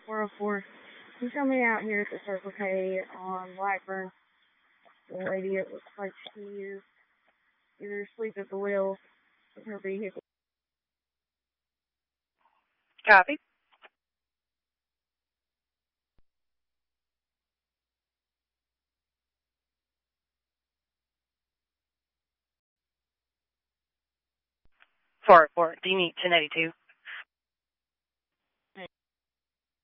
404. Can you show me out here at the Circle K on Blackburn? The lady, it looks like she is either asleep at the wheel of her vehicle. Copy. Do you need 1082?